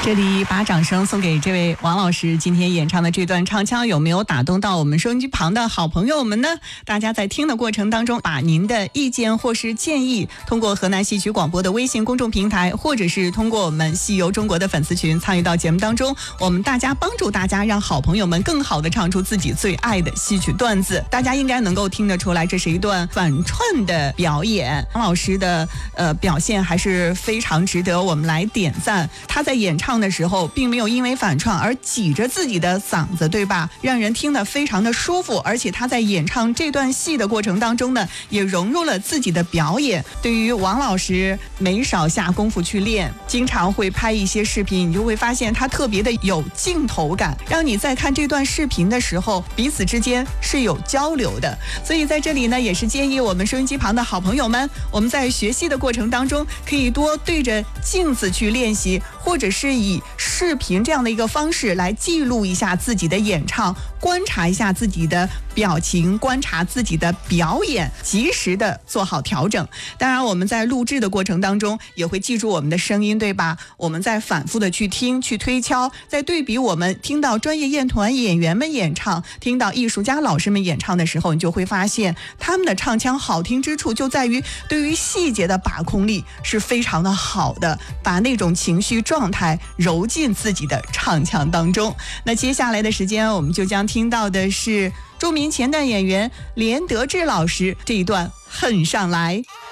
这里把掌声送给这位王老师，今天演唱的这段唱腔有没有打动到我们收音机旁的好朋友们呢？大家在听的过程当中，把您的意见或是建议通过河南戏曲广播的微信公众平台，或者是通过我们戏游中国的粉丝群参与到节目当中，我们大家帮助大家让好朋友们更好的唱出自己最爱的戏曲段子。大家应该能够听得出来，这是一段反串的表演。王老师的表现还是非常值得我们来点赞。他在演唱的时候并没有因为反串而挤着自己的嗓子，对吧？让人听得非常的舒服。而且他在演唱这段戏的过程当中呢，也融入了自己的表演。对于王老师没少下功夫去练，经常会拍一些视频，你就会发现他特别的有镜头感，让你在看这段视频的时候彼此之间是有交流的。所以在这里呢，也是建议我们收音机旁的好朋友们，我们在学习的过程当中可以多对着镜子去练习，或者是以视频这样的一个方式来记录一下自己的演唱，观察一下自己的表情，观察自己的表演，及时的做好调整。当然我们在录制的过程当中也会记住我们的声音，对吧？我们在反复的去听，去推敲，在对比我们听到专业乐团演员们演唱，听到艺术家老师们演唱的时候，你就会发现他们的唱腔好听之处就在于对于细节的把控力是非常的好的，把那种情绪状态揉进自己的唱腔当中。那接下来的时间我们就将听到的是著名前段演员连德志老师这一段恨上来。